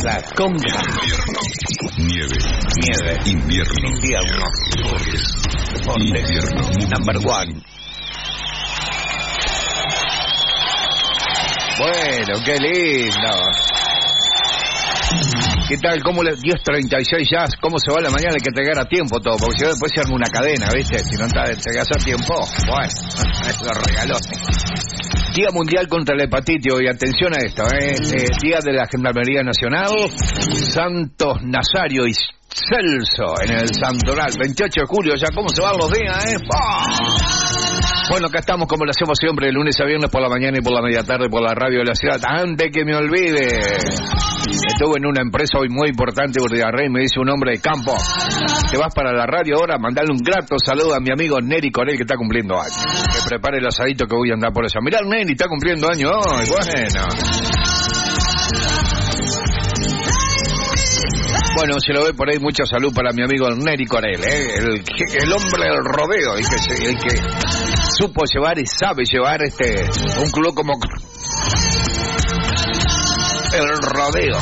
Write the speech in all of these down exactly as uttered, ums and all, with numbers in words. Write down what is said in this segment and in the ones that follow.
Claro. Con invierno, nieve, nieve, invierno, invierno, Fordes, Fordes, invierno, number one. Bueno, qué lindo. ¿Qué tal? ¿Cómo le... diez treinta y seis ya? ¿Cómo se va la mañana? Hay que entregar a tiempo todo, porque si no después se arma una cadena, ¿viste? Si no entregas a tiempo, bueno, lo regaló. Día Mundial contra la Hepatitis, y atención a esto, ¿eh? eh Día de la Gendarmería Nacional, Santos Nazario y Celso en el Santoral, veintiocho de julio, ya cómo se van los días, ¿eh? ¡Oh! Bueno, acá estamos como lo hacemos siempre, de lunes a viernes por la mañana y por la media tarde por la radio de la ciudad. Antes que me olvide, estuve en una empresa hoy muy importante, Urdiarrey, me dice un hombre de campo, te vas para la radio ahora, mandale un grato saludo a mi amigo Neri Corel, que está cumpliendo años. Que prepare el asadito que voy a andar por esa. Mirá, Neri está cumpliendo años hoy, bueno. Bueno, se lo ve por ahí, mucha salud para mi amigo Neri Corel, ¿eh? el, el hombre del rodeo, el que, se, el que supo llevar y sabe llevar este un club como el rodeo.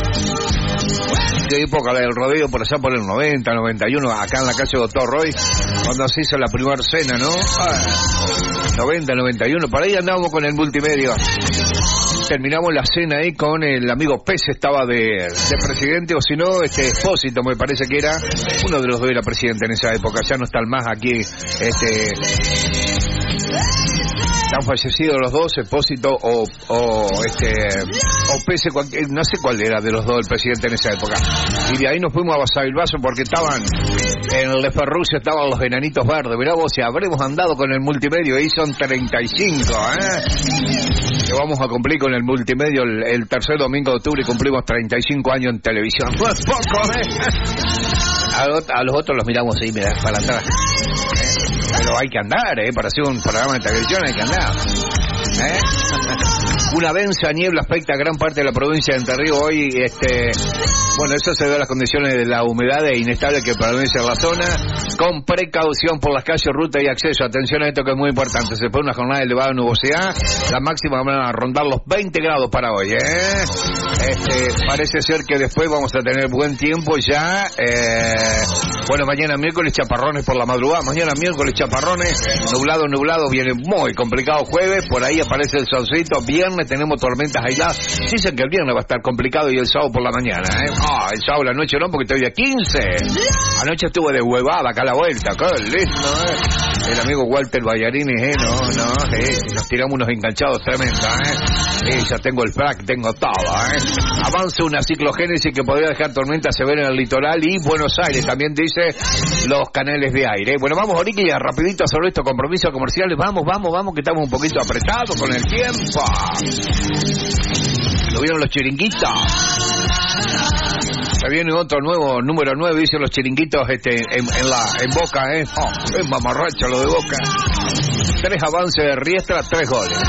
¿Qué época la del rodeo? Por allá por el noventa, noventa y uno, acá en la calle Doctor Roy, cuando se hizo la primera cena, ¿no? Ah, noventa, noventa y uno, por ahí andábamos con el multimedia. Terminamos la cena ahí con el amigo Pez, estaba de, de presidente, o si no, este Espósito, me parece que era, uno de los dos era presidente en esa época, ya no están más aquí, este... están fallecidos los dos, Espósito o, o este o Pese, no sé cuál era de los dos el presidente en esa época. Y de ahí nos fuimos a Basavilbaso porque estaban en el Ferrucio, estaban los enanitos verdes. Mirá vos, si habremos andado con el multimedio, ahí son treinta y cinco, ¿eh? Que vamos a cumplir con el multimedio el, el tercer domingo de octubre y cumplimos treinta y cinco años en televisión. No es poco, ¿eh? A, a los otros los miramos ahí, mirá, para atrás. Pero hay que andar, ¿eh? Para hacer un programa de televisión hay que andar, ¿eh? Una densa niebla afecta a gran parte de la provincia de Entre Ríos hoy, este... Bueno, eso se debe a las condiciones de la humedad e inestable que prevalece en la zona, con precaución por las calles, ruta y acceso. Atención a esto que es muy importante, se pone una jornada de elevada nubosidad, la máxima van a rondar los veinte grados para hoy, ¿eh? Este, parece ser que después vamos a tener buen tiempo ya, eh... bueno, mañana miércoles chaparrones por la madrugada, mañana miércoles chaparrones, nublado, nublado, viene muy complicado jueves, por ahí aparece el solcito, viernes tenemos tormentas aisladas, dicen que el viernes va a estar complicado y el sábado por la mañana, ¿eh? Ah, el sábado la noche no, porque estoy a quince. Anoche estuve de huevada acá a la vuelta, qué lindo, ¿eh? El amigo Walter Ballarini, ¿eh? No, no, ¿eh? Nos tiramos unos enganchados tremendos, ¿eh? ¿eh? Ya tengo el frac, tengo todo, ¿eh? Avanza una ciclogénesis que podría dejar tormentas severas en el litoral y Buenos Aires, también dice los canales de aire. Bueno, vamos, Oriquia, rapidito sobre estos compromisos comerciales. Vamos, vamos, vamos, que estamos un poquito apretados con el tiempo. ¿Lo vieron los chiringuitos? Se viene otro nuevo, número nueve, dicen los chiringuitos este, en, en la en Boca, ¿eh? Oh, es mamarracha lo de Boca. Tres avances de Riestra, tres goles.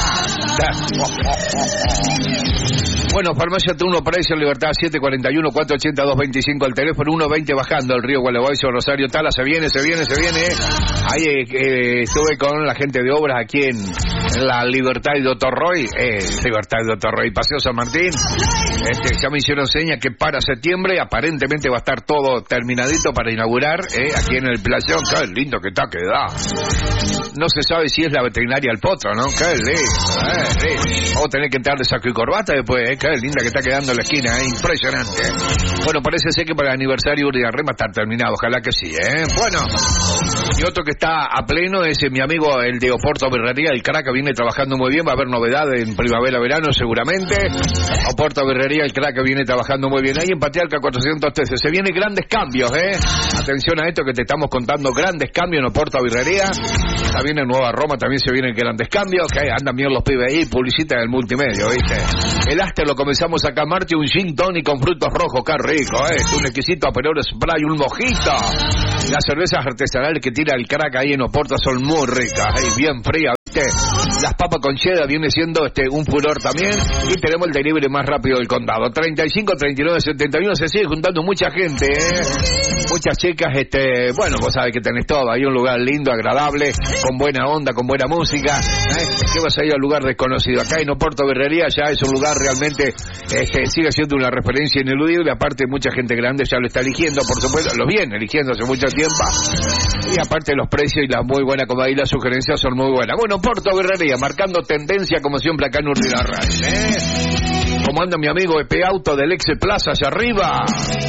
Bueno, Farmacia Turno Precio Libertad siete cuarenta y uno, cuatrocientos ochenta, doscientos veinticinco, el teléfono uno veinte bajando el río Gualeguaychú, Rosario Tala, se viene, se viene, se viene. Ahí eh, estuve con la gente de obras aquí en, en la Libertad y Doctor Roy, eh, Libertad y Doctor Roy, Paseo San Martín. Este, ya me hicieron seña que para septiembre aparentemente va a estar todo terminadito para inaugurar eh, aquí en el playón. Qué lindo que está, que da. No se sabe si es la veterinaria el potro, ¿no? Qué lindo, eh, lindo. Vamos a tener que entrar de saco y corbata después, eh. Qué linda que está quedando en la esquina, eh. Impresionante. Bueno, parece ser que para el aniversario de Urdiarrey va a estar terminado, ojalá que sí, ¿eh? Bueno, y otro que está a pleno es mi amigo el de Oporto Birrería, el crack, viene trabajando muy bien, va a haber novedades en primavera-verano seguramente. Oporto Birrería, el crack viene trabajando muy bien. Ahí en Patriarca cuatrocientos trece, se vienen grandes cambios, ¿eh? Atención a esto que te estamos contando, grandes cambios en Oporto Birrería. También en Nueva Roma también se vienen grandes cambios, que andan bien los pibes ahí, publicitan el multimedio, ¿viste? El Aster lo comenzamos acá, Marti, un gin tonic con frutos rojos, qué rico, ¿eh? Un exquisito aperol spray, un mojito. Las cervezas artesanales que tira el crack ahí en Oporto son muy ricas, ¿eh? Bien frías. Las papas con cheddar viene siendo este un furor también. Y tenemos el delivery más rápido del condado. treinta y cinco, treinta y nueve, setenta y uno. Se sigue juntando mucha gente, ¿eh? Muchas chicas, este, bueno, vos sabés que tenés todo. Hay un lugar lindo, agradable, con buena onda, con buena música. ¿Eh? ¿Qué vas a ir al lugar desconocido? Acá en Oporto Berrería ya es un lugar realmente, este, sigue siendo una referencia ineludible. Aparte, mucha gente grande ya lo está eligiendo, por supuesto, lo viene eligiendo hace mucho tiempo. Y aparte, los precios y la muy buena comida y las sugerencias son muy buenas. Bueno, Porto Berrería, marcando tendencia como siempre acá en Urrila Radio, ¿eh? ¿Cómo anda mi amigo Epe Auto del Exe Plaza allá arriba?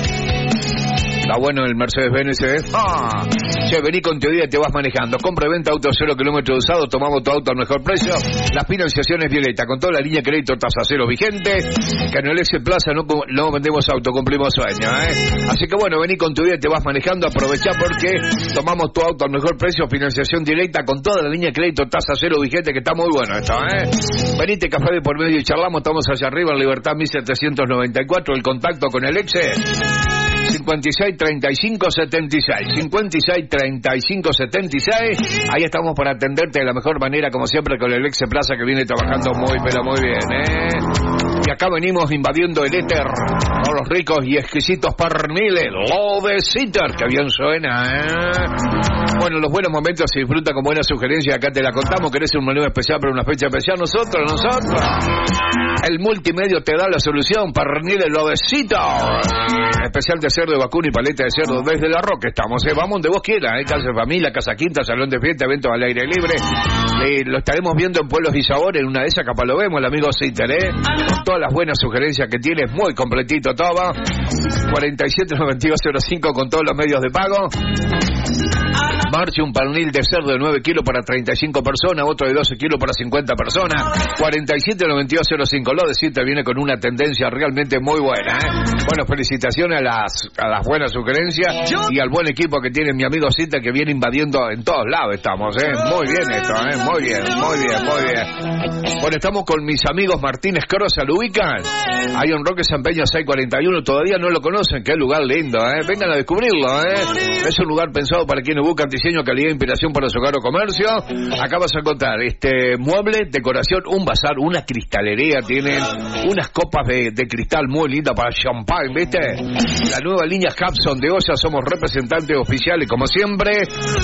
Está bueno el Mercedes-Benz, ¿eh? Ah, che, vení con teoría y te vas manejando. Compra y venta auto cero kilómetros usados, tomamos tu auto al mejor precio. Las financiaciones Violeta, con toda la línea de crédito tasa cero vigente. Que en el Exe Plaza no, no vendemos auto, cumplimos sueños, ¿eh? Así que bueno, vení con teoría y te vas manejando. Aprovechá porque tomamos tu auto al mejor precio, financiación directa, con toda la línea de crédito tasa cero vigente, que está muy bueno esto, ¿eh? Venite, café de por medio y charlamos. Estamos allá arriba en Libertad mil setecientos noventa y cuatro. El contacto con el Exe cincuenta y seis, treinta y cinco, setenta y seis. cincuenta y seis, treinta y cinco, setenta y seis. Ahí estamos para atenderte de la mejor manera, como siempre, con el Exe Plaza, que viene trabajando muy, pero muy bien, ¿eh? Y acá venimos invadiendo el éter con los ricos y exquisitos perniles. Lo de Sitter, que bien suena, ¿eh? Bueno, los buenos momentos se disfrutan con buenas sugerencias. Acá te la contamos. ¿Querés un menú especial para una fecha especial? Nosotros, nosotros. El multimedio te da la solución. Perniles Lo de Sitter. Especial de cerdo de vacuno y paleta de cerdo desde La Roca estamos, ¿eh? Vamos donde vos quieras, ¿eh? Casa de familia, casa quinta, salón de fiesta, eventos al aire libre. Eh, lo estaremos viendo en Pueblos y Sabor, en una de esas capaz lo vemos, el amigo Sitter, ¿eh? Con todas las buenas sugerencias que tiene, muy completito todo. cuarenta y siete, noventa y dos, cero cinco con todos los medios de pago. Marche un pernil de cerdo de nueve kilos para treinta y cinco personas, otro de doce kilos para cincuenta personas. cuarenta y siete, noventa y dos, cero cinco. Lo de Sitter viene con una tendencia realmente muy buena, ¿eh? Bueno, felicitaciones a las, a las buenas sugerencias y al buen equipo que tiene mi amigo Sitter, que viene invadiendo en todos lados estamos, ¿eh? Muy bien esto, ¿eh? Muy bien, muy bien, muy bien. Bueno, estamos con mis amigos Martínez Crosa, ¿lo ubican? Hay un Roque San Peña seiscientos cuarenta y uno, todavía no lo conocen, qué lugar lindo, ¿eh? Vengan a descubrirlo, ¿eh? Es un lugar pensado para quienes buscan diseño, calidad e inspiración para su hogar o comercio. Acá vas a encontrar este mueble, decoración, un bazar, una cristalería, tienen unas copas de, de cristal muy lindas para champagne, ¿viste? La nueva línea Hudson de olla, somos representantes oficiales como siempre.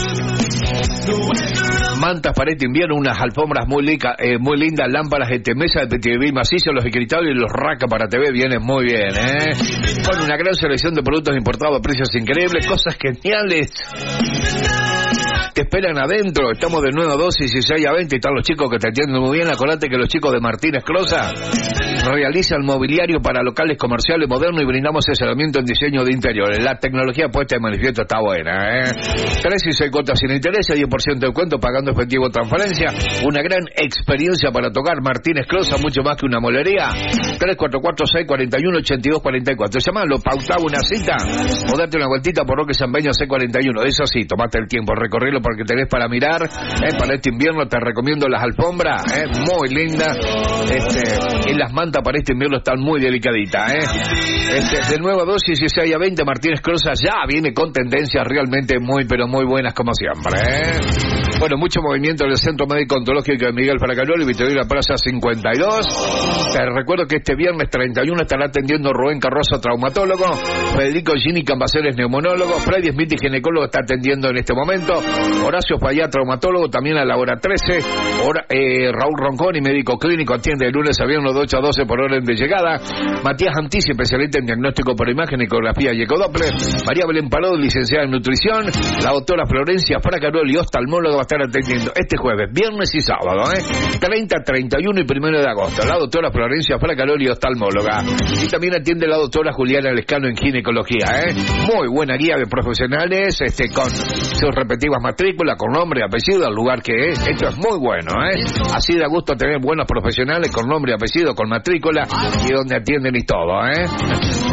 Mantas para este invierno, unas alfombras muy, lica, eh, muy lindas, lámparas de mesa de T V macizo, los escritorios y los racas para T V vienen muy bien, ¿eh? Con una gran selección de productos importados a precios increíbles, cosas geniales te esperan adentro. Estamos de nueve a dos, dieciséis a veinte. Están los chicos que te atienden muy bien. Acordate que los chicos de Martínez Crosa realizan mobiliario para locales comerciales modernos y brindamos asesoramiento en diseño de interiores. La tecnología puesta de manifiesto está buena, ¿eh? tres y seis cuotas sin interés, diez por ciento de descuento pagando efectivo o transferencia. Una gran experiencia para tocar Martínez Crosa, mucho más que una molería. tres cuatro cuatro, seis cuatro uno, ocho dos cuatro cuatro. Llamalo, pautaba una cita o date una vueltita por Roque San Peña seiscientos cuarenta y uno. Eso sí, tomate el tiempo, recorrerlo porque tenés para mirar, ¿eh? Para este invierno te recomiendo las alfombras, ¿eh? Muy lindas, este, y las mantas para este invierno están muy delicaditas, ¿eh? Este, de nuevo a dos, dieciséis a veinte, Martínez Crosa ya viene con tendencias realmente muy, pero muy buenas como siempre, ¿eh? Bueno, mucho movimiento en el Centro Médico Ontológico de Miguel Fracaroli, Victoria Plaza cincuenta y dos. Te recuerdo que este viernes treinta y uno estará atendiendo Rubén Carroza, traumatólogo, Federico Gini Cambaceres, neumonólogo, Freddy Smith, ginecólogo, está atendiendo en este momento, Horacio Payá, traumatólogo, también a la hora trece, hora, eh, Raúl Ronconi, médico clínico, atiende de lunes a viernes de ocho a doce por orden de llegada, Matías Antici, especialista en diagnóstico por imagen, ecografía y ecodoppler, María Belén Parado, licenciada en nutrición, la doctora Florencia Fracaroli, oftalmóloga, va a estar atendiendo este jueves, viernes y sábado, ¿eh? treinta, treinta y uno y primero de agosto, la doctora Florencia Fracaroli, oftalmóloga, y también atiende la doctora Juliana Lescano en ginecología, ¿eh? Muy buena guía de profesionales, este, con sus respectivas matrículas, con nombre y apellido, al lugar que es. Esto es muy bueno, ¿eh? Así da gusto tener buenos profesionales con nombre y apellido, con matrícula y donde atienden y todo, ¿eh?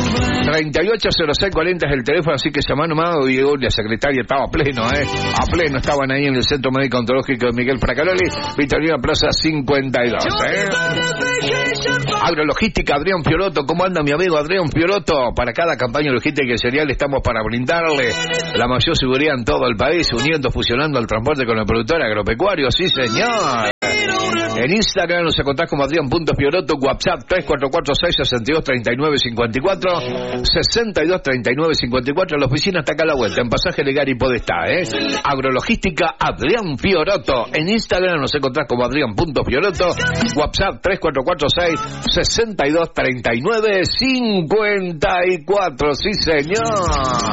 treinta y ocho cero seis cuarenta es el teléfono, así que llamá nomás. Y la secretaria estaba a pleno, ¿eh? A pleno estaban ahí en el Centro Médico Ontológico de Miguel Fracaloli, Victorina Plaza cincuenta y dos, ¿eh? Agrologística, Adrián Fioroto. ¿Cómo anda mi amigo Adrián Fioroto? Para cada campaña logística y cereal estamos para brindarle la mayor seguridad en todo el país, uniendo, fusionando el transporte con el productor agropecuario. Sí, señor. En Instagram nos encontrás como Adrián.Fioroto, WhatsApp tres cuatro cuatro seis, seis dos tres nueve cinco cuatro, seis dos tres nueve cinco cuatro. La oficina está acá a la vuelta, en Pasaje Legari Podestá, ¿eh? Agrologística, Adrián Fioroto. En Instagram nos encontrás como Adrián.Fioroto, WhatsApp tres cuatro cuatro seis, seis dos tres nueve cinco cuatro. Sí, señor.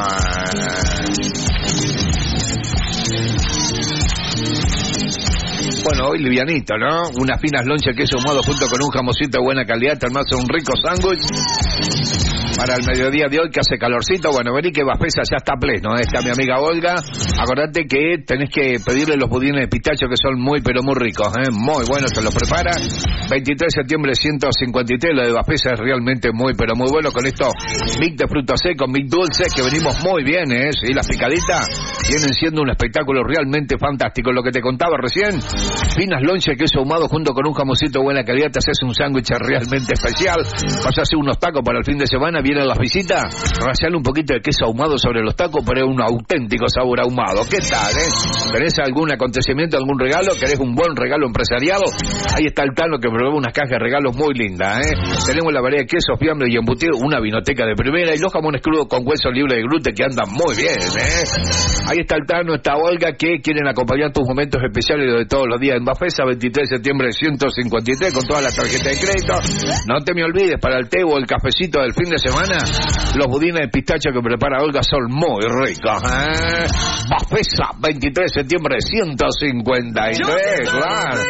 Bueno, hoy livianito, ¿no? Unas finas lonchas de queso ahumado junto con un jamoncito de buena calidad, te armás un rico sándwich para el mediodía de hoy que hace calorcito. Bueno, vení que Bafesa ya está pleno, ¿eh? Está mi amiga Olga. Acordate que tenés que pedirle los budines de pistacho que son muy, pero muy ricos, ¿eh? Muy buenos, te los prepara. veintitrés de septiembre ciento cincuenta y tres, lo de Bafesa es realmente muy, pero muy bueno con esto. Mix de frutos secos, mix dulces, que venimos muy bien, ¿eh? Sí, las picaditas vienen siendo un espectáculo realmente fantástico. Lo que te contaba recién, finas lonchas de queso ahumado junto con un jamoncito de buena calidad, te haces un sándwich realmente especial. Vas a hacer unos tacos para el fin de semana, vienen las visitas, rayale un poquito de queso ahumado sobre los tacos, pero un auténtico sabor ahumado. ¿Qué tal, eh? ¿Tenés algún acontecimiento, algún regalo? ¿Querés un buen regalo empresarial? Ahí está el Tano que probó unas cajas de regalos muy lindas, ¿eh? Tenemos la variedad de quesos, fiambre y embutido, una vinoteca de primera y los jamones crudos con hueso libre de gluten que andan muy bien, ¿eh? Ahí está el Tano, está Olga, que quieren acompañar tus momentos especiales de todos los días en Bafesa, veintitrés de septiembre ciento cincuenta y tres, con toda la tarjeta de crédito. No te me olvides, para el té o el cafecito del fin de semana, los budines de pistacho que prepara Olga son muy ricos, ¿eh? Bafesa, veintitrés de septiembre ciento cincuenta y tres, claro.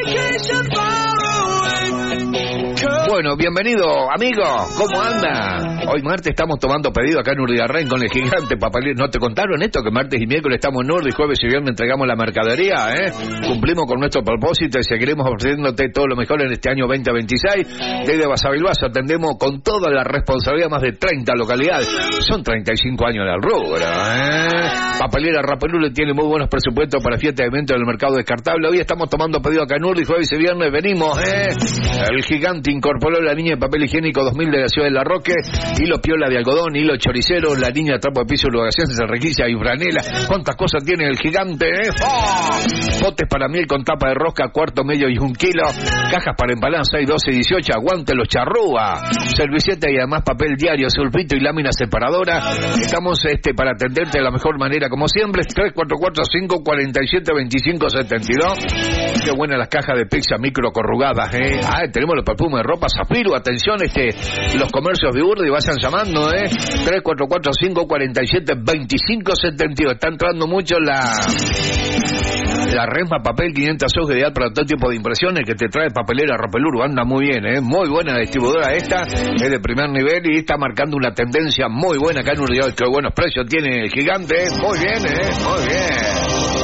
Bueno, bienvenido, amigo. ¿Cómo anda? Hoy martes estamos tomando pedido acá en Urdiarrain con el gigante papelero. ¿No te contaron esto? Que martes y miércoles estamos en Urdi, jueves y viernes entregamos la mercadería, ¿eh? Cumplimos con nuestro propósito y seguiremos ofreciéndote todo lo mejor en este año veinte veintiséis. Desde Basavilbaso atendemos con toda la responsabilidad más de treinta localidades. Son treinta y cinco años del rubro, ¿eh? Papelera Rapelule tiene muy buenos presupuestos para fiestas y eventos del mercado descartable. Hoy estamos tomando pedido acá en Urdi, jueves y viernes venimos, ¿eh? El gigante incorporó la línea de papel higiénico dos mil de la ciudad de La Roque, hilo piola de algodón, hilo choricero, la línea de trapo de piso y lubricaciones, requilla y franela. ¿Cuántas cosas tiene el gigante, eh? ¡Oh! Botes para miel con tapa de rosca, cuarto, medio y un kilo. Cajas para empalar seis, doce y dieciocho. Aguante los charrúa. Servilleta y además papel diario, sulfito y lámina separadora. Estamos este para atenderte de la mejor manera como siempre. Tres cuatro cuatro cinco cuatro siete dos cinco siete dos. Qué buenas las cajas de pizza micro corrugadas, eh. Ah, tenemos los perfumes de ropa Zafiro. Atención, este, los comercios de Urdi, vayan llamando, eh. tres cuatro cuatro cinco cuatro siete dos cinco siete dos. Está entrando mucho la la Resma Papel quinientos hojas ideal para todo tipo de impresiones que te trae Papelera Rapelur. Anda muy bien, eh. Muy buena la distribuidora esta, es de primer nivel y está marcando una tendencia muy buena acá en Urdi. Qué buenos precios tiene el gigante, eh. Muy bien, eh. Muy bien.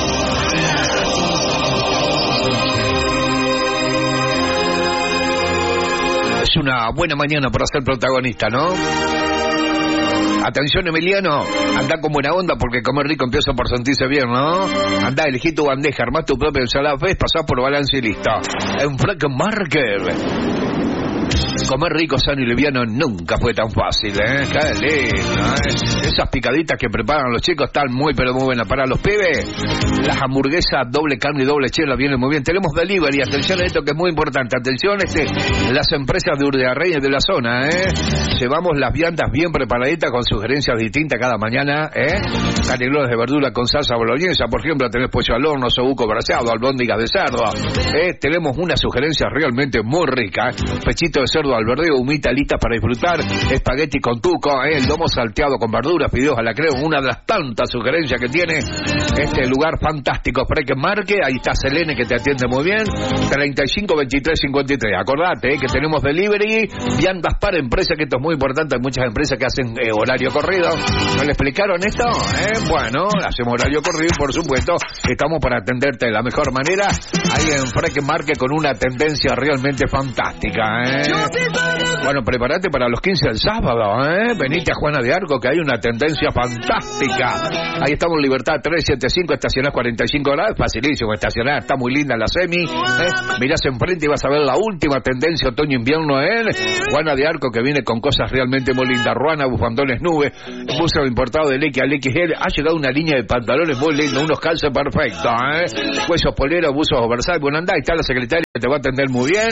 Es una buena mañana para ser protagonista, ¿no? Atención, Emiliano, anda con buena onda porque comer rico empieza por sentirse bien, ¿no? Anda, elegí tu bandeja, armá tu propia ensalada, ves, pasá por balance y listo. En Frank Marker. Comer rico, sano y liviano nunca fue tan fácil, ¿eh? Qué lindo, ¿eh? Esas picaditas que preparan los chicos están muy, pero muy buenas. Para los pibes, las hamburguesas doble carne y doble chela vienen muy bien. Tenemos delivery, atención a esto que es muy importante. Atención, este, las empresas de Urdiarrain de la zona, ¿eh? Llevamos las viandas bien preparaditas con sugerencias distintas cada mañana, ¿eh? Canelones de verdura con salsa boloñesa, por ejemplo, tenés pollo al horno, osobuco braseado, albóndigas de cerdo, ¿eh? Tenemos una sugerencia realmente muy rica, ¿eh? Pechito de cerdo al verdeo, humita lista para disfrutar, espagueti con tuco, ¿eh? El lomo salteado con verduras, fideos a la crema, una de las tantas sugerencias que tiene este lugar fantástico. Para que marque, ahí está Selene que te atiende muy bien, treinta y cinco veintitrés cincuenta y tres. Acordate, ¿eh? Que tenemos delivery, viandas para empresas, que esto es muy importante, hay muchas empresas que hacen eh, horario corrido. ¿No le explicaron esto? ¿Eh? Bueno, hacemos horario corrido, por supuesto, estamos para atenderte de la mejor manera, ahí en Freque Marque con una tendencia realmente fantástica, ¿eh? Bueno, prepárate para los quince del sábado, ¿eh? Venite a Juana de Arco, que hay una tendencia fantástica. Ahí estamos en Libertad trescientos setenta y cinco, estacionás cuarenta y cinco grados, facilísimo estacionar, está muy linda la semi, ¿eh? Mirás enfrente y vas a ver la última tendencia otoño-invierno en Juana de Arco, que viene con cosas realmente muy lindas. Ruana, bufandones nube, buzo importado del X al X L, ha llegado una línea de pantalones muy lindos, unos calzos perfectos, ¿eh? Huesos poleros, buzos oversize, bueno, andá, está la secretaria que te va a atender muy bien.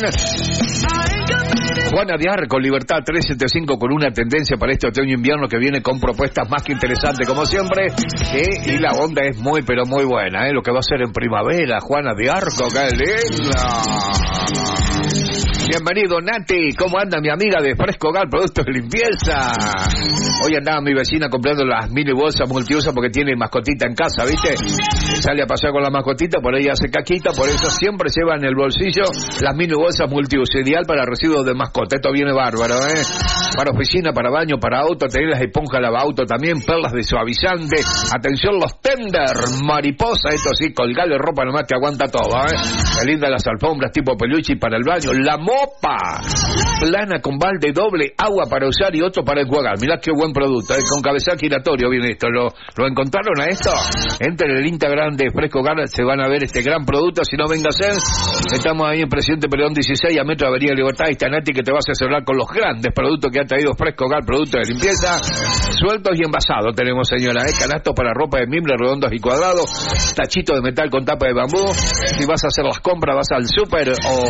Juana de Arco, Libertad trescientos setenta y cinco, con una tendencia para este otoño-invierno que viene con propuestas más que interesantes, como siempre, ¿eh? Y la onda es muy, pero muy buena, ¿eh? Lo que va a ser en primavera, Juana de Arco, ¡qué linda! Bienvenido, Nati. ¿Cómo anda mi amiga de Fresco Hogar, productos de limpieza? Hoy andaba mi vecina comprando las mini bolsas multiusos porque tiene mascotita en casa, ¿viste? Sale a pasear con la mascotita, por ahí hace caquita, por eso siempre lleva en el bolsillo las mini bolsas multiusos, ideal para residuos de mascota. Esto viene bárbaro, ¿eh? Para oficina, para baño, para auto, tener las esponjas lavauto también, perlas de suavizante. Atención, los tender, mariposa, esto sí, colgale ropa nomás que aguanta todo, ¿eh? Qué linda las alfombras tipo peluche para el baño. La mopa, plana con balde doble, agua para usar y otro para enjuagar. Mirá qué buen producto, ¿eh? Con cabezal giratorio viene esto. ¿Lo, ¿Lo encontraron a esto? Entren en el Instagram de Fresco Hogar, se van a ver este gran producto. Si no, venga a ser. Estamos ahí en Presidente Perón dieciséis, a metro de Avenida Libertad. Y está Nati, que te va a asesorar con los grandes productos que ha traído Fresco Hogar, productos de limpieza, sueltos y envasados. Tenemos, señora, ¿eh? Canastos para ropa de mimbre, redondos y cuadrados, tachito de metal con tapa de bambú. Si vas a hacer las compras, vas al súper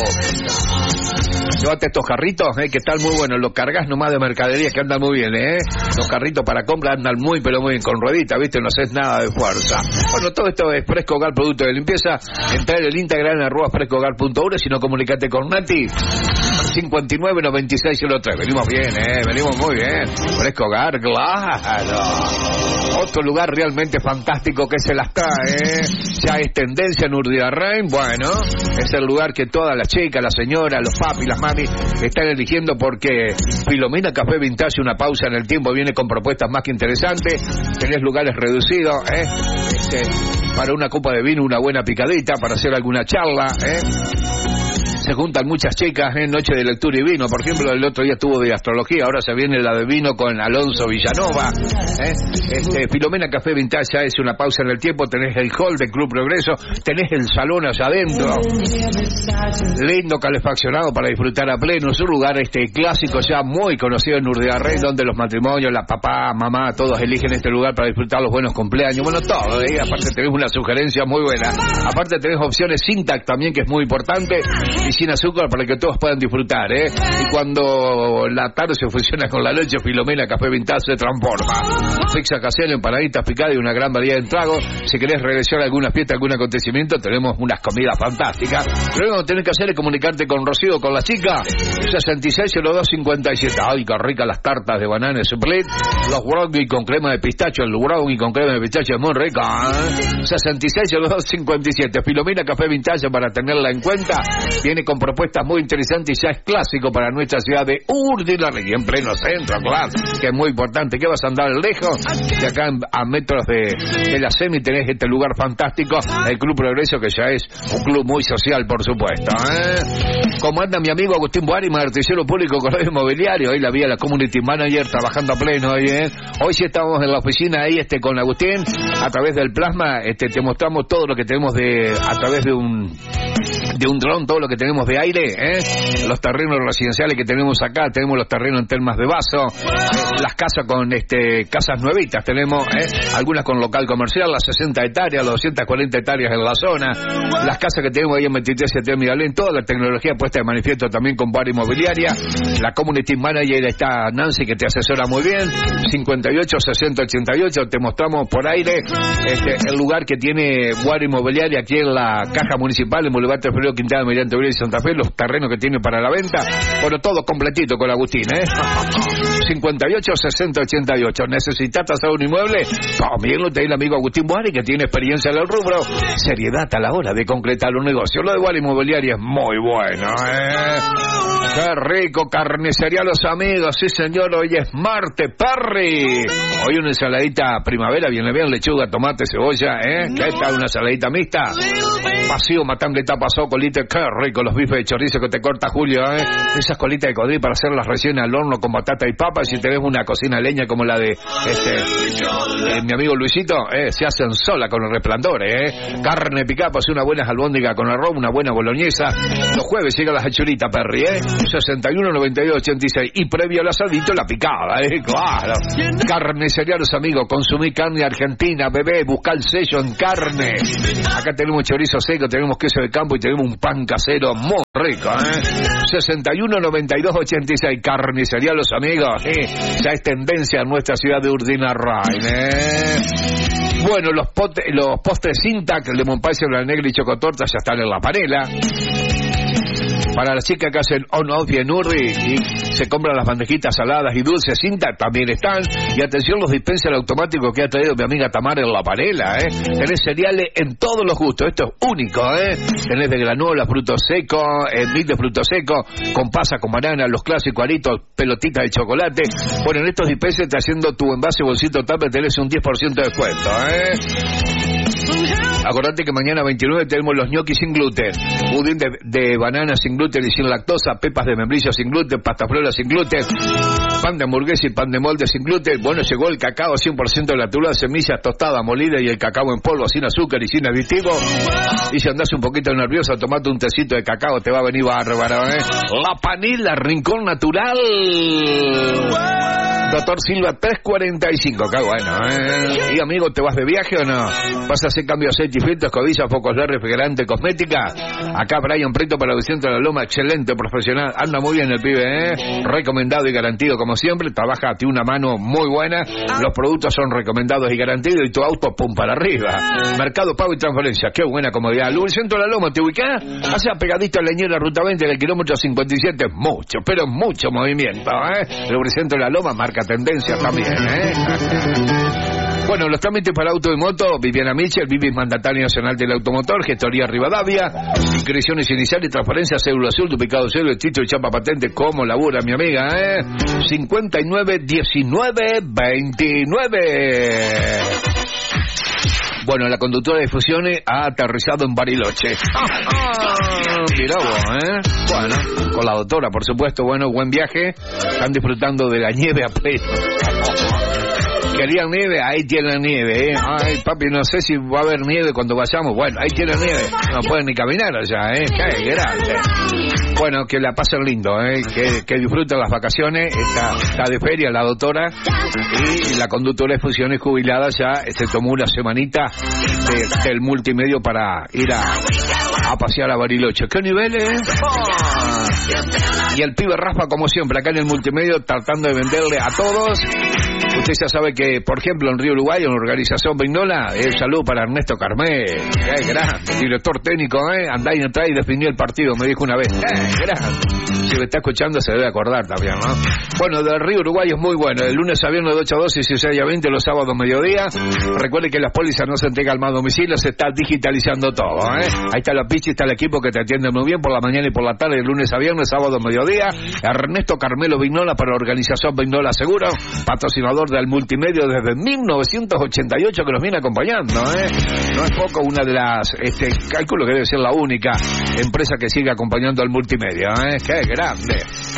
o llévate estos carritos, eh, que están muy buenos. Los cargas nomás de mercadería, que andan muy bien, eh. Los carritos para compra andan muy, pero muy bien, con ruedita, ¿viste? No haces nada de fuerza. Bueno, todo esto es Fresco Hogar, producto de limpieza. Entrar en el Instagram, en arroba frescohogar punto u r, si no, comunicate con Nati. cincuenta y nueve noventa y seis cero tres. Venimos bien, eh, venimos muy bien. Fresco Hogar, claro. Otro lugar realmente fantástico que se las trae, eh. Ya es tendencia en Urdiarrain. Bueno, es el lugar que todas las chicas, las señoras, los papis, las mami están eligiendo, porque Filomena Café Vintage, una pausa en el tiempo, viene con propuestas más que interesantes. Tenés lugares reducidos, eh, este, para una copa de vino, una buena picadita, para hacer alguna charla, eh. Se juntan muchas chicas en noche de lectura y vino. Por ejemplo, el otro día estuvo de astrología, ahora se viene la de vino con Alonso Villanova, ¿eh? Este, Filomena Café Vintage ya es una pausa en el tiempo. Tenés el hall del Club Progreso, tenés el salón allá adentro, lindo, calefaccionado para disfrutar a pleno. Es un lugar este clásico ya muy conocido en Urdiarrain, donde los matrimonios, la papá, mamá, todos eligen este lugar para disfrutar los buenos cumpleaños. Bueno, todo, ¿eh? Aparte tenés una sugerencia muy buena. Aparte tenés opciones Sintac también, que es muy importante, y sin azúcar, para que todos puedan disfrutar, ¿eh? Y cuando la tarde se fusiona con la noche, Filomena Café Vintage se transforma. Pizza casera, empanaditas picadas y una gran variedad de tragos. Si querés regresar a alguna fiesta, algún acontecimiento, tenemos unas comidas fantásticas. Lo único que tenés que hacer es comunicarte con Rocío, con la chica. sesenta y seis cero dos cincuenta y siete. Ay, qué ricas las tartas de banana de suplet. Los brownie con crema de pistacho. El brownie con crema de pistacho es muy rico, ¿eh? sesenta y seis cero dos cincuenta y siete. Filomena Café Vintage, para tenerla en cuenta. Viene con propuestas muy interesantes y ya es clásico para nuestra ciudad de Urdiarrain, en pleno centro, claro, que es muy importante. ¿Qué vas a andar lejos? De acá a metros de, de la semi tenés este lugar fantástico, el Club Progreso, que ya es un club muy social, por supuesto, ¿eh? ¿Cómo anda mi amigo Agustín Buárima, artillero público, corredor inmobiliario? Hoy la vi a la Community Manager trabajando a pleno, hoy, ¿eh? Hoy sí estamos en la oficina ahí este con Agustín, a través del plasma, este te mostramos todo lo que tenemos de, a través de un de un dron, todo lo que tenemos de aire, ¿eh? Los terrenos residenciales que tenemos acá, tenemos los terrenos en Termas de Vaso, eh, las casas con este casas nuevitas, tenemos, ¿eh? Algunas con local comercial, las sesenta hectáreas, las doscientas cuarenta hectáreas en la zona, las casas que tenemos ahí en veintitrés de Miralén, toda la tecnología puesta de manifiesto también con Bar Inmobiliaria. La Community Manager está Nancy, que te asesora muy bien, cincuenta y ocho sesenta ochenta y ocho, te mostramos por aire este, el lugar que tiene Bar Inmobiliaria aquí en la Caja Municipal, en Boulevard Tres Alfredo Quintana, Mediante Obrero y Santa Fe, los terrenos que tiene para la venta. Bueno, todo completito con Agustín, ¿eh? cincuenta y ocho, sesenta, ochenta y ocho. ¿Necesitas hacer un inmueble? También lo tiene el amigo Agustín Boari, que tiene experiencia en el rubro. Seriedad a la hora de concretar un negocio. Lo de Boari Inmobiliaria es muy bueno, ¿eh? ¡Qué rico! Carnicería Los Amigos, sí señor, hoy es martes, Perry. Hoy una ensaladita primavera, viene bien, lechuga, tomate, cebolla, ¿eh? ¿Qué tal una ensaladita mixta? Vacío, matán de tapa, colita, qué rico, los bifes de chorizo que te corta Julio, ¿eh? Esas colitas de codrí para hacerlas recién al horno con batata y papa, y si tenés una cocina leña como la de este eh, mi amigo Luisito, eh, se hacen sola con el resplandor, ¿eh? Carne picada, pues una buena albóndiga con arroz, una buena boloñesa. Los jueves llega la hachurita, Perry, ¿eh? sesenta y uno, noventa y dos, ochenta y seis. Y previo al asadito, la picada, ¿eh? Claro. Carnicería Los Amigos, consumí carne argentina, bebé, busca el sello en carne. Acá tenemos chorizo seco, tenemos queso de campo y tenemos un pan casero muy rico, ¿eh? sesenta y uno, noventa y dos, ochenta y seis. Carnicería Los Amigos, ¿eh? Ya es tendencia en nuestra ciudad de Urdinarrain, ¿eh? Bueno, los, pote, los postres Sintac, el de Monpay, Cebra Negra y Chocotorta ya están en la panela. Para las chicas que hacen on-off y en Urri y se compran las bandejitas saladas y dulces, Sintac también están. Y atención, los dispensers automáticos que ha traído mi amiga Tamara en la panela, ¿eh? Tenés cereales en todos los gustos, esto es único, ¿eh? Tenés de granola, frutos secos, eh, mix de frutos secos, con pasa, con banana, los clásicos aritos, pelotitas de chocolate. Bueno, en estos dispensers, te haciendo tu envase bolsito tupper, tenés un diez por ciento de descuento, ¿eh? Acordate que mañana veintinueve tenemos los ñoquis sin gluten, budín de, de banana sin gluten y sin lactosa, pepas de membrillo sin gluten, pasta flora sin gluten, pan de hamburguesa y pan de molde sin gluten. Bueno, llegó el cacao cien por ciento natural, semillas tostadas, molida y el cacao en polvo, sin azúcar y sin aditivo. Y si andás un poquito nervioso, tomate un tecito de cacao, te va a venir bárbaro, ¿eh? La Panila, Rincón Natural. Doctor Silva trescientos cuarenta y cinco, qué bueno, ¿eh? Y amigo, ¿te vas de viaje o no? ¿Vas a hacer cambio de aceite y filtros, escobillas, focos L E D, refrigerante, cosmética? Acá Brian Prieto para el centro de la Loma, excelente profesional, anda muy bien el pibe, ¿eh? Recomendado y garantido como siempre, trabaja a ti una mano muy buena, los productos son recomendados y garantidos y tu auto pum para arriba. Mercado Pago y Transferencia, qué buena comodidad. Lubricentro de la Loma, ¿te ubicás? Hacia pegadito a la Leñera Ruta veinte del kilómetro cincuenta y siete, mucho, pero mucho movimiento, ¿eh? Lubricentro de la Loma, marca tendencia también, ¿eh? Bueno, los trámites para auto y moto, Viviana Mitchell, Vivis Mandataria Nacional del Automotor, Gestoría Rivadavia, inscripciones iniciales, transparencia, cédula azul, duplicado cero, el título y chapa patente, ¿cómo labura mi amiga, eh? cincuenta y nueve, diecinueve, veintinueve. Bueno, la conductora de Fusiones ha aterrizado en Bariloche. Mirá vos, ¿eh? Bueno, con la doctora, por supuesto, bueno, buen viaje. Están disfrutando de la nieve a pleno. ¿Querían nieve? Ahí tienen nieve, ¿eh? Ay, papi, no sé si va a haber nieve cuando vayamos. Bueno, ahí tienen nieve. No pueden ni caminar allá, ¿eh? ¡Qué grande! Bueno, que la pasen lindo, ¿eh? Que, que disfruten las vacaciones. Está, está de feria la doctora. Y la conductora de Fusiones jubilada ya se tomó una semanita de, del multimedio para ir a, a pasear a Bariloche. ¿Qué nivel, eh? Oh. Y el pibe raspa como siempre acá en el multimedio tratando de venderle a todos. Usted ya sabe que, por ejemplo, en Río Uruguay, en la organización Vignola, el saludo para Ernesto Carmé, ¡qué grande! Director técnico, ¿eh? Andá y entrá y definió el partido, me dijo una vez, ¡qué grande! Si me está escuchando se debe acordar también, ¿no? Bueno, del Río Uruguay es muy bueno, el lunes a viernes de ocho a doce y dieciséis a veinte, los sábados mediodía. Recuerde que las pólizas no se entregan al domicilio, se está digitalizando todo, ¿eh? Ahí está la pichi, está el equipo que te atiende muy bien por la mañana y por la tarde, de lunes a viernes, sábado mediodía. Ernesto Carmelo Vignola para la organización Vignola Seguro, patrocinador del multimedio desde mil novecientos ochenta y ocho que nos viene acompañando, ¿eh? No es poco, una de las, este, calculo que debe ser la única empresa que sigue acompañando al multimedia, ¿eh? ¡Qué grande!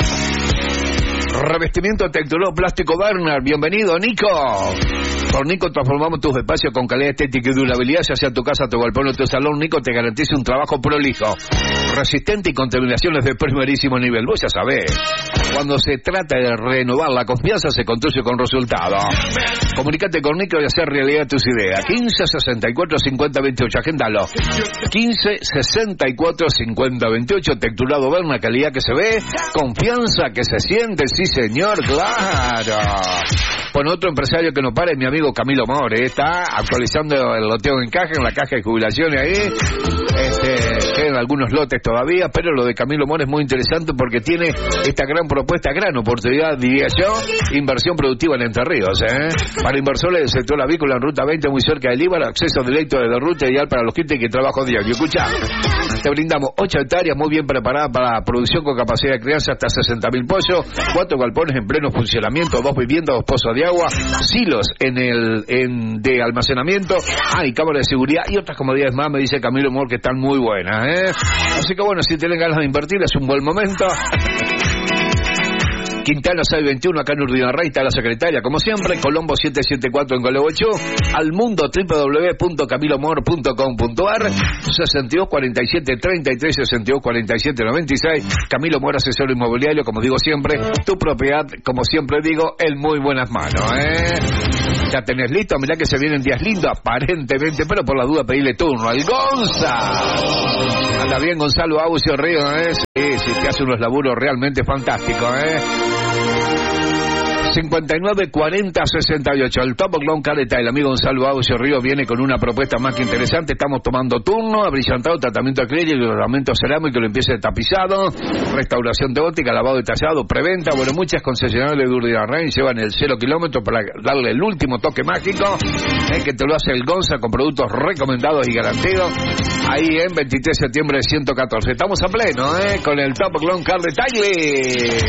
Revestimiento texturado plástico Bernard, bienvenido Nico. Por Nico transformamos tus espacios con calidad estética y durabilidad, ya sea tu casa, tu galpón o tu salón. Nico te garantiza un trabajo prolijo, resistente y con terminaciones de primerísimo nivel. Vos ya sabés, cuando se trata de renovar la confianza se construye con resultados. Comunicate con Nico y hacer realidad tus ideas. quince, sesenta y cuatro, cincuenta, veintiocho, agéndalo. quince, sesenta y cuatro, cincuenta, veintiocho, texturado Bernard, calidad que se ve, confianza que se siente, sí señor, claro. Bueno, otro empresario que no para es mi amigo Camilo More, ¿eh? Está actualizando el loteo en caja, en la caja de jubilaciones ahí. Este, qué quedan algunos lotes todavía, pero lo de Camilo Mora es muy interesante porque tiene esta gran propuesta, gran oportunidad, diría yo, inversión productiva en Entre Ríos, ¿eh? Para inversores del sector avícola en Ruta veinte, muy cerca del Líbar, acceso directo desde Ruta, ideal para los clientes que trabajan diario. Escucha, te brindamos ocho hectáreas muy bien preparadas para producción con capacidad de crianza hasta sesenta mil pollos, cuatro galpones en pleno funcionamiento, dos viviendas, dos pozos de agua, silos en el en de almacenamiento, hay cámara de seguridad y otras comodidades más, me dice Camilo Mor, que están muy buenas, ¿eh? Así que bueno, si tienen ganas de invertir, es un buen momento. Quintana seiscientos veintiuno, acá en Urdinarrey, está la secretaria, como siempre. Colombo setecientos setenta y cuatro en Colobocho. Al mundo, doble u doble u doble u punto camilo mor punto com punto a r. sesenta y dos cuarenta y siete treinta y tres, sesenta y dos cuarenta y siete noventa y seis. Camilo Mor, asesor inmobiliario, como digo siempre. Tu propiedad, como siempre digo, en muy buenas manos, ¿eh? Ya tenés listo, mirá que se vienen días lindos, aparentemente, pero por la duda pedirle turno al Gonza. Anda bien, Gonzalo Aucio Río, ¿eh? Sí, sí, te hace unos laburos realmente fantásticos, ¿eh? cincuenta y nueve cuarenta sesenta y ocho. El Top Clone Careta, el amigo Gonzalo Aucio Río viene con una propuesta más que interesante. Estamos tomando turno, abrillantado, tratamiento acrílico, tratamiento cerámico, limpieza de tapizado, restauración de óptica, lavado detallado, preventa. Bueno, muchas concesionarias de Urdinarrey llevan el cero kilómetro para darle el último toque mágico, eh, que te lo hace el Gonza con productos recomendados y garantidos. Ahí en veintitrés de septiembre de ciento catorce. Estamos a pleno, eh, con el Top Clone Car Detalle.